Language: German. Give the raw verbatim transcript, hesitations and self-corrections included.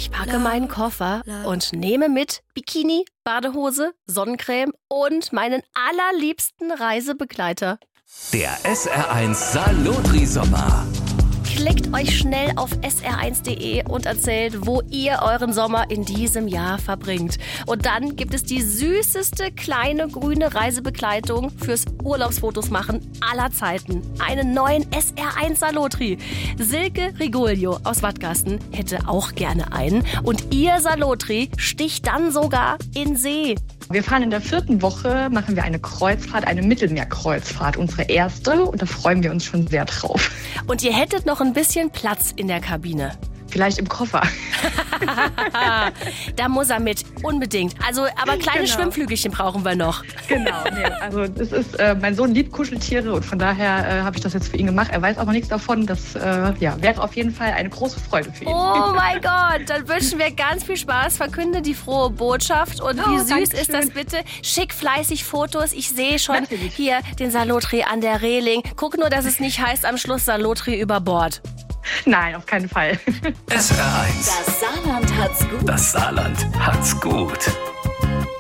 Ich packe meinen Koffer und nehme mit Bikini, Badehose, Sonnencreme und meinen allerliebsten Reisebegleiter. Der S R eins Salotri-Sommer. Klickt euch schnell auf S R eins Punkt de und erzählt, wo ihr euren Sommer in diesem Jahr verbringt. Und dann gibt es die süßeste kleine grüne Reisebegleitung fürs Urlaubsfotos machen aller Zeiten. Einen neuen S R eins Salotri. Silke Rigolio aus Wattgasten hätte auch gerne einen. Und ihr Salotri sticht dann sogar in See. Wir fahren in der vierten Woche, machen wir eine Kreuzfahrt, eine Mittelmeerkreuzfahrt, unsere erste. Und da freuen wir uns schon sehr drauf. Und ihr hättet noch ein bisschen Platz in der Kabine. Vielleicht im Koffer. Da muss er mit, unbedingt. Also, aber kleine genau. Schwimmflügelchen brauchen wir noch. Genau, nee. Also das ist, äh, mein Sohn liebt Kuscheltiere und von daher äh, habe ich das jetzt für ihn gemacht. Er weiß auch noch nichts davon. Das äh, ja, wäre auf jeden Fall eine große Freude für ihn. Oh mein Gott, dann wünschen wir ganz viel Spaß. Verkünde die frohe Botschaft. Und oh, wie süß ist das bitte? Schick fleißig Fotos. Ich sehe schon Natürlich. hier den Salotri an der Reling. Guck nur, dass es nicht heißt am Schluss Salotri über Bord. Nein, auf keinen Fall. S R eins. Das Saarland hat's gut. Das Saarland hat's gut.